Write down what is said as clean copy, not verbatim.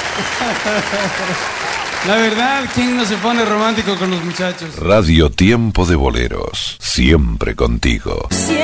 La verdad, ¿quién no se pone romántico con los muchachos? Radio Tiempo de Boleros, siempre contigo.